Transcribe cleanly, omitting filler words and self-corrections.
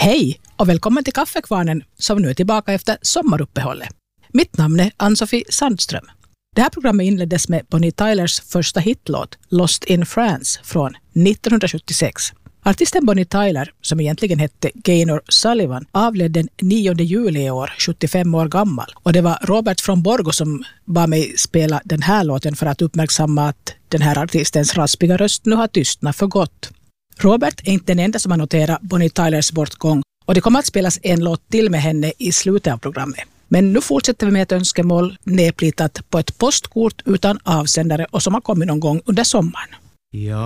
Hej och välkommen till Kaffekvarnen som nu är tillbaka efter sommaruppehållet. Mitt namn är Ann-Sofie Sandström. Det här programmet inleddes med Bonnie Tylers första hitlåt Lost in France från 1976. Artisten Bonnie Tyler, som egentligen hette Gaynor Sullivan, avled den 9 juli i år, 75 år gammal. Och det var Robert från Borgå som bad mig spela den här låten för att uppmärksamma att den här artistens raspiga röst nu har tystnat för gott. Robert är inte den enda som har noterat Bonnie Tylers bortgång och det kommer att spelas en låt till med henne i slutet av programmet. Men nu fortsätter vi med ett önskemål nedplitat på ett postkort utan avsändare och som har kommit någon gång under sommaren. Ja,